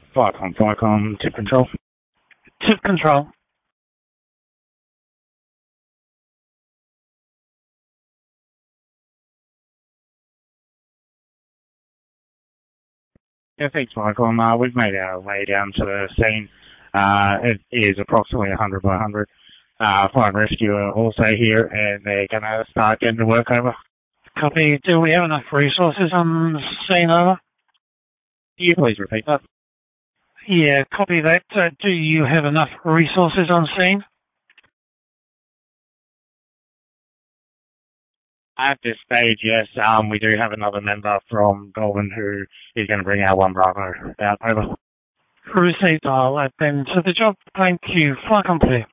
Flycom, tip control. Tip control. Yeah, thanks, Flycom. We've made our way down to the scene. It is approximately 100 by 100. Fire and rescue are also here, and they're going to start getting the work over. Copy. Do we have enough resources on the scene, over? Can you please repeat that? Yeah, copy that. Do you have enough resources on scene? At this stage, yes. We do have another member from Goulburn who is going to bring our 1 Bravo out over. Received. I'll add them to the job. Thank you. Flycom clear.